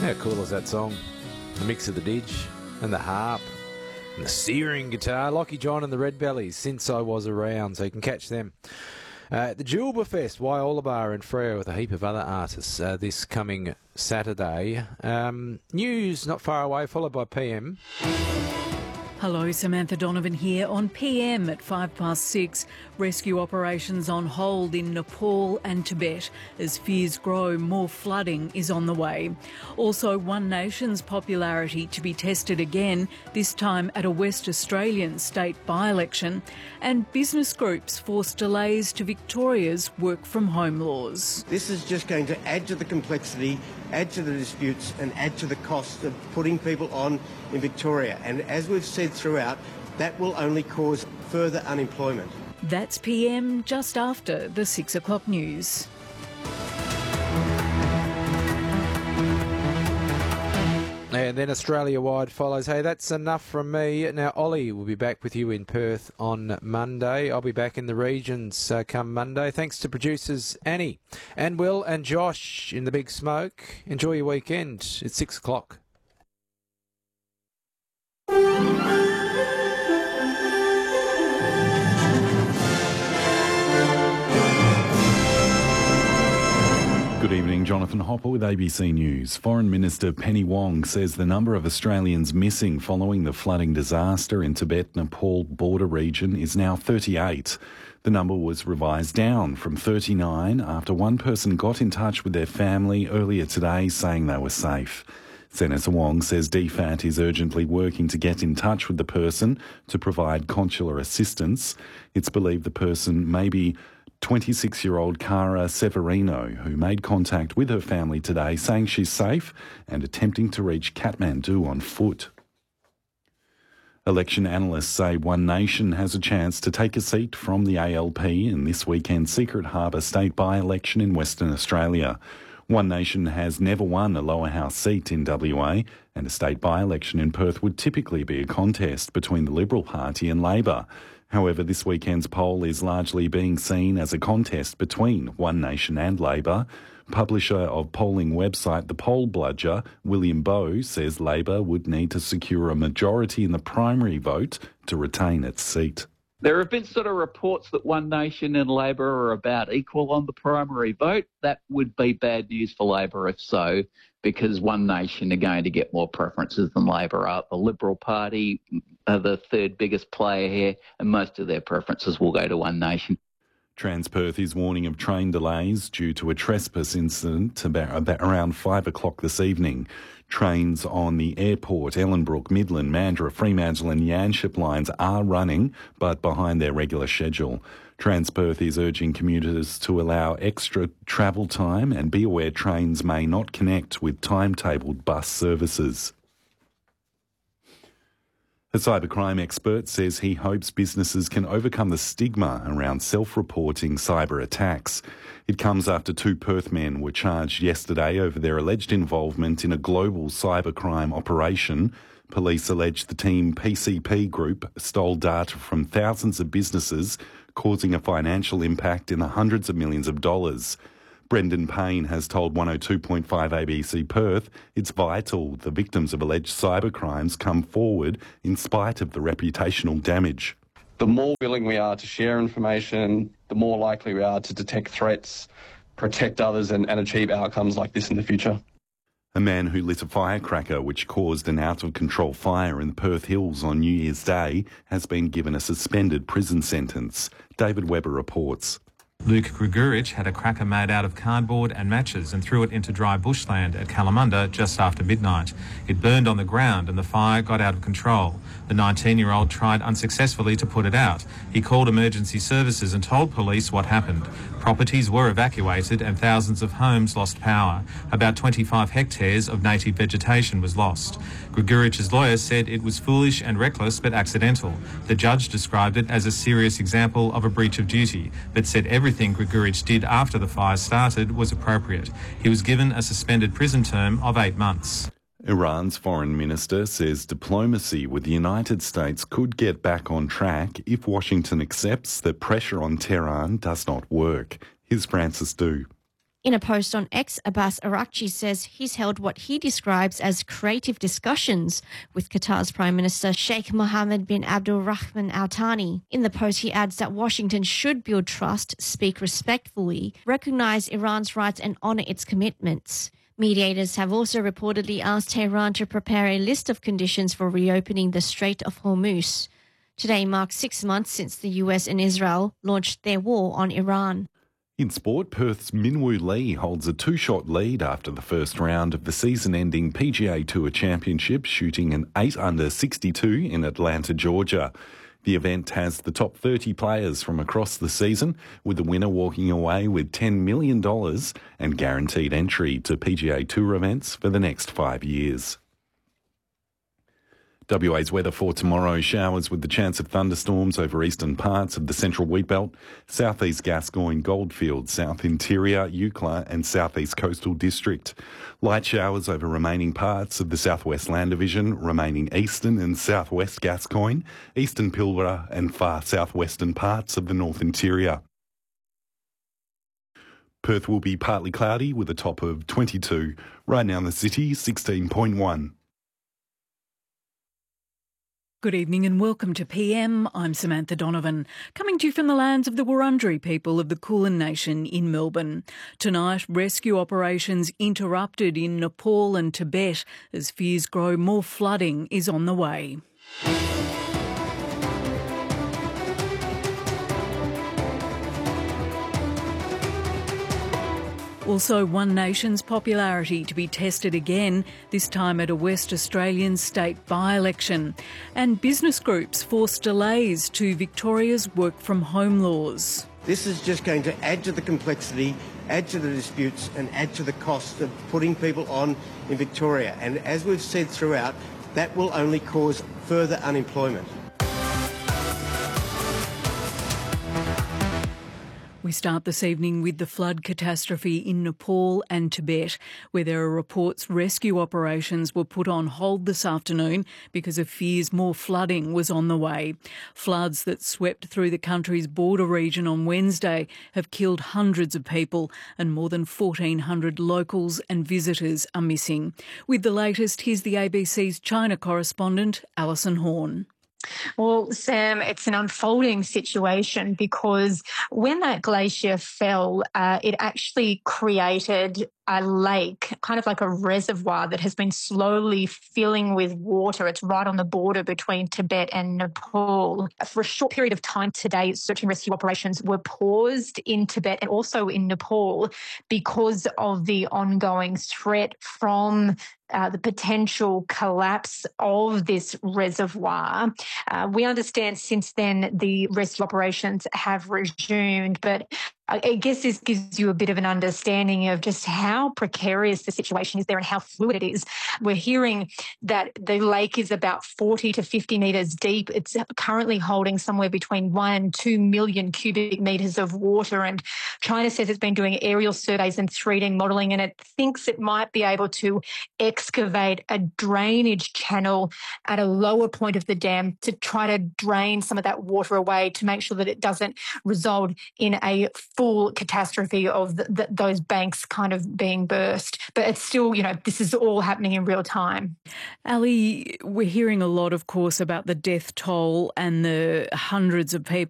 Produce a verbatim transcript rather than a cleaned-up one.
How cool is that song? The mix of the didge and the harp and the searing guitar. Lockie John and the Red Bellies, Since I Was Around, so you can catch them. Uh, the Julba Fest, Waiolabar and Freo with a heap of other artists uh, this coming Saturday. Um, news not far away, followed by P M. Hello, Samantha Donovan here. On P M at five past six, rescue operations on hold in Nepal and Tibet. As fears grow, more flooding is on the way. Also, One Nation's popularity to be tested again, this time at a West Australian state by-election. And business groups force delays to Victoria's work-from-home laws. This is just going to add to the complexity, add to the disputes and add to the cost of putting people on in Victoria. And as we've said throughout, that will only cause further unemployment. That's P M just after the six o'clock news. And then Australia-wide follows. Hey, that's enough from me. Now, Ollie will be back with you in Perth on Monday. I'll be back in the regions uh, come Monday. Thanks to producers Annie and Will and Josh in the Big Smoke. Enjoy your weekend. It's six o'clock. Good evening, Jonathan Hopper with A B C News. Foreign Minister Penny Wong says the number of Australians missing following the flooding disaster in Tibet-Nepal border region is now thirty-eight. The number was revised down from thirty-nine after one person got in touch with their family earlier today saying they were safe. Senator Wong says D F A T is urgently working to get in touch with the person to provide consular assistance. It's believed the person may be twenty-six-year-old Cara Severino, who made contact with her family today saying she's safe and attempting to reach Kathmandu on foot. Election analysts say One Nation has a chance to take a seat from the A L P in this weekend's Secret Harbour state by-election in Western Australia. One Nation has never won a lower house seat in W A, and a state by-election in Perth would typically be a contest between the Liberal Party and Labor. However, this weekend's poll is largely being seen as a contest between One Nation and Labor. Publisher of polling website The Poll Bludger, William Bowe, says Labor would need to secure a majority in the primary vote to retain its seat. There have been sort of reports that One Nation and Labor are about equal on the primary vote. That would be bad news for Labor if so, because One Nation are going to get more preferences than Labor are. The Liberal Party are the third biggest player here, and most of their preferences will go to One Nation. Transperth is warning of train delays due to a trespass incident about, about around five o'clock this evening. Trains on the Airport, Ellenbrook, Midland, Mandurah, Fremantle and Yanship lines are running, but behind their regular schedule. Transperth is urging commuters to allow extra travel time and be aware trains may not connect with timetabled bus services. A cybercrime expert says he hopes businesses can overcome the stigma around self-reporting cyber attacks. It comes after two Perth men were charged yesterday over their alleged involvement in a global cybercrime operation. Police allege the team P C P Group stole data from thousands of businesses, causing a financial impact in the hundreds of millions of dollars. Brendan Payne has told one oh two point five A B C Perth it's vital the victims of alleged cybercrimes come forward in spite of the reputational damage. The more willing we are to share information, the more likely we are to detect threats, protect others and, and achieve outcomes like this in the future. A man who lit a firecracker which caused an out-of-control fire in the Perth Hills on New Year's Day has been given a suspended prison sentence. David Webber reports. Luke Grigorich had a cracker made out of cardboard and matches and threw it into dry bushland at Kalamunda just after midnight. It burned on the ground and the fire got out of control. The nineteen-year-old tried unsuccessfully to put it out. He called emergency services and told police what happened. Properties were evacuated and thousands of homes lost power. About twenty-five hectares of native vegetation was lost. Grigorich's lawyer said it was foolish and reckless but accidental. The judge described it as a serious example of a breach of duty, but said everything Grigorich did after the fire started was appropriate. He was given a suspended prison term of eight months. Iran's foreign minister says diplomacy with the United States could get back on track if Washington accepts that pressure on Tehran does not work. Here's Francis Du. In a post on X, Abbas Araghchi says he's held what he describes as creative discussions with Qatar's Prime Minister Sheikh Mohammed bin Abdul Rahman Al Thani. In the post, he adds that Washington should build trust, speak respectfully, recognise Iran's rights and honour its commitments. Mediators have also reportedly asked Tehran to prepare a list of conditions for reopening the Strait of Hormuz. Today marks six months since the U S and Israel launched their war on Iran. In sport, Perth's Minwoo Lee holds a two-shot lead after the first round of the season-ending P G A Tour Championship, shooting an eight under sixty-two in Atlanta, Georgia. The event has the top thirty players from across the season, with the winner walking away with ten million dollars and guaranteed entry to P G A Tour events for the next five years. W A's weather for tomorrow: showers with the chance of thunderstorms over eastern parts of the central wheatbelt, southeast Gascoyne, Goldfields, south interior, Eucla and southeast coastal district. Light showers over remaining parts of the southwest land division, remaining eastern and southwest Gascoyne, eastern Pilbara and far southwestern parts of the north interior. Perth will be partly cloudy with a top of twenty-two. Right now in the city, sixteen point one. Good evening and welcome to P M. I'm Samantha Donovan, coming to you from the lands of the Wurundjeri people of the Kulin Nation in Melbourne. Tonight, rescue operations interrupted in Nepal and Tibet as fears grow more flooding is on the way. Also, One Nation's popularity to be tested again, this time at a West Australian state by-election. And business groups force delays to Victoria's work-from-home laws. This is just going to add to the complexity, add to the disputes and add to the cost of putting people on in Victoria. And as we've said throughout, that will only cause further unemployment. We start this evening with the flood catastrophe in Nepal and Tibet, where there are reports rescue operations were put on hold this afternoon because of fears more flooding was on the way. Floods that swept through the country's border region on Wednesday have killed hundreds of people, and more than fourteen hundred locals and visitors are missing. With the latest, here's the A B C's China correspondent, Alison Horn. Well, Sam, it's an unfolding situation because when that glacier fell, uh, it actually created a lake, kind of like a reservoir that has been slowly filling with water. It's right on the border between Tibet and Nepal. For a short period of time today, search and rescue operations were paused in Tibet and also in Nepal because of the ongoing threat from Uh, the potential collapse of this reservoir. Uh, we understand since then the rescue operations have resumed, but I guess this gives you a bit of an understanding of just how precarious the situation is there and how fluid it is. We're hearing that the lake is about forty to fifty metres deep. It's currently holding somewhere between one and two million cubic metres of water. And China says it's been doing aerial surveys and three D modelling, and it thinks it might be able to excavate a drainage channel at a lower point of the dam to try to drain some of that water away to make sure that it doesn't result in a full catastrophe of the, the, those banks kind of being burst. But it's still, you know, this is all happening in real time. Ali, we're hearing a lot, of course, about the death toll and the hundreds of pe-